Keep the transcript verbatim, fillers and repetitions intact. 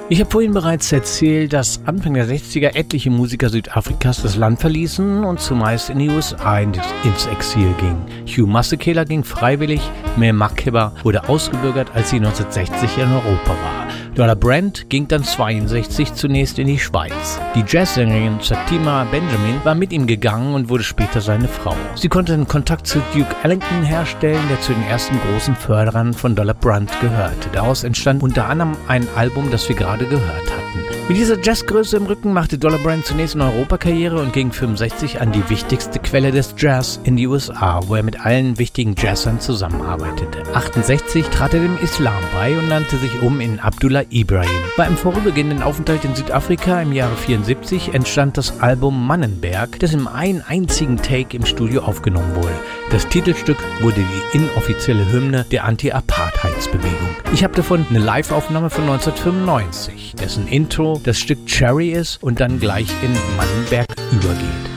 Ich habe vorhin bereits erzählt, dass Anfang der sechziger etliche Musiker Südafrikas das Land verließen und zumeist in die U S A ins Exil gingen. Hugh Masekela ging freiwillig, Mel Makeba wurde ausgebürgert, als sie neunzehnhundertsechzig in Europa war. Dola Brand ging dann zweiundsechzig zunächst in die Schweiz. Die Jazzsängerin Satima Benjamin war mit ihm gegangen und wurde später seine Frau. Sie konnte den Kontakt zu Duke Ellington herstellen, der zu den ersten großen Förderern von Dola Brand gehörte. Daraus entstand unter anderem ein Album, das wir gerade gehört hatten. Mit dieser Jazzgröße im Rücken machte Dola Brand zunächst eine Europakarriere und ging fünfundsechzig an die wichtigste Quelle des Jazz in die U S A, wo er mit allen wichtigen Jazzern zusammenarbeitete. achtundsechzig trat er dem Islam bei und nannte sich um in Abdullah Ibrahim. Bei einem vorübergehenden Aufenthalt in Südafrika im Jahre vierundsiebzig entstand das Album Mannenberg, das in einem einzigen Take im Studio aufgenommen wurde. Das Titelstück wurde die inoffizielle Hymne der Anti-Apartheidsbewegung. Ich habe davon eine Live-Aufnahme von neunzehnhundertfünfundneunzig, dessen Intro das Stück Cherry ist und dann gleich in Mannenberg übergeht.